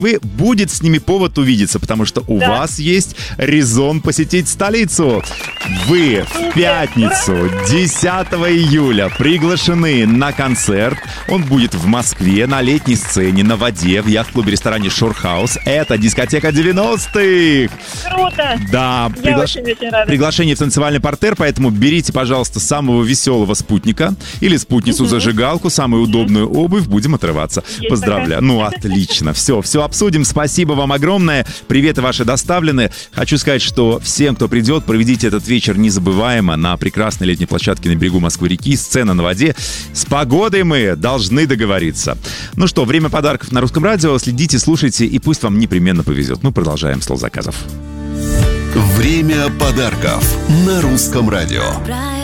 будет с ними повод увидеться, потому что у вас есть резон посетить столицу. Вы в пятницу, 10 июля, приглашены на концерт. Он будет в Москве на летней сцене, на воде, в яхт-клубе-ресторане «Шорхаус». Это дискотека 90-х. Круто! Да, Я очень рада. приглашение в танцевальный партер, поэтому берите, пожалуйста, самого веселого спутника или спутницу-зажигалку, самую удобную обувь, будем отрываться. Есть Поздравляю. такая. Ну, отлично. Все обсудим. Спасибо вам огромное. Приветы ваши доставлены. Хочу сказать, что всем, кто придет, проведите этот вечер незабываемо на прекрасной летней площадке на берегу Москвы-реки. Сцена на воде. С погодой мы должны договориться. Ну что, время подарков на Русском радио. Следите, слушайте, и пусть вам непременно повезет. Мы продолжаем «Слово заказов». Время подарков на Русском радио.